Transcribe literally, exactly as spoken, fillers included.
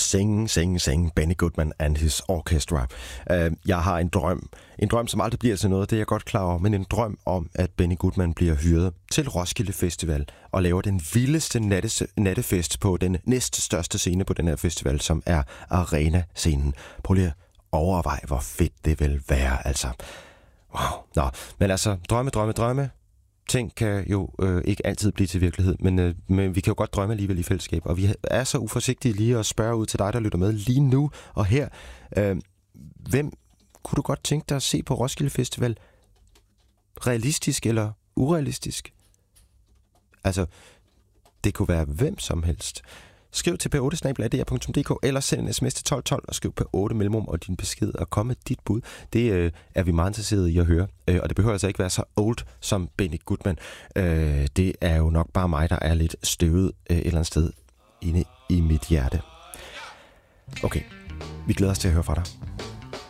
Sing, sing, sing, Benny Goodman and his orchestra. Uh, jeg har en drøm. En drøm, som aldrig bliver til noget, det er jeg godt klar over, men en drøm om, at Benny Goodman bliver hyret til Roskilde Festival og laver den vildeste natte, nattefest på den næststørste scene på den her festival, som er Arena-scenen. Prøv lige at overveje, hvor fedt det vil være, altså. Wow. Nå, men altså, drømme, drømme, drømme. Ting kan jo øh, ikke altid blive til virkelighed, men, øh, men vi kan jo godt drømme alligevel i fællesskab. Og vi er så uforsigtige lige at spørge ud til dig, der lytter med lige nu og her. Øh, hvem kunne du godt tænke dig at se på Roskilde Festival? Realistisk eller urealistisk? Altså, det kunne være hvem som helst. Skriv til p otte snabel-a d r punktum d k eller send en sms til tolv tolv og skriv p otte mellemrum og din besked og kom med dit bud. Det øh, er vi meget interesserede i at høre. Øh, og det behøver altså ikke være så old som Benny Goodman. Øh, det er jo nok bare mig, der er lidt støvet øh, et eller andet sted inde i mit hjerte. Okay, vi glæder os til at høre fra dig.